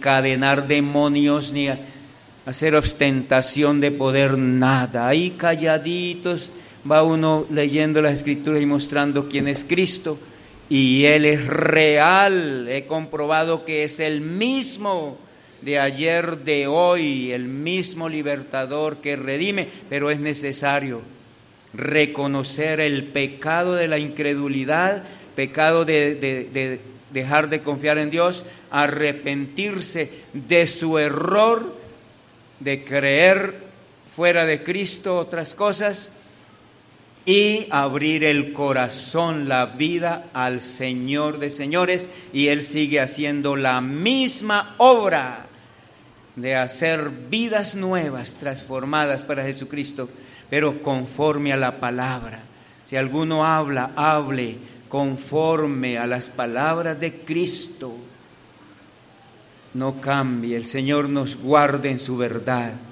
encadenar demonios, ni hacer ostentación de poder, nada. Ahí calladitos va uno leyendo las Escrituras y mostrando quién es Cristo. Y Él es real. He comprobado que es el mismo de ayer, de hoy, el mismo libertador que redime, pero es necesario reconocer el pecado de la incredulidad, pecado de dejar de confiar en Dios, arrepentirse de su error, de creer fuera de Cristo otras cosas, y abrir el corazón, la vida al Señor de señores, y Él sigue haciendo la misma obra de hacer vidas nuevas, transformadas para Jesucristo, pero conforme a la palabra. Si alguno habla, hable conforme a las palabras de Cristo. No cambie, el Señor nos guarde en su verdad.